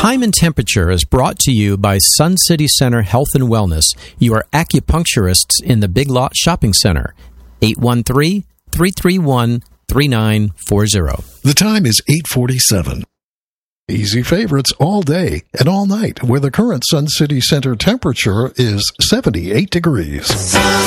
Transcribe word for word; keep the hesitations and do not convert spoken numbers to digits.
Time and Temperature is brought to you by Sun City Center Health and Wellness, your acupuncturists in the Big Lot Shopping Center. eight one three, three three one, three nine four zero. The time is eight forty-seven. Easy favorites all day and all night, where the current Sun City Center temperature is seventy-eight degrees.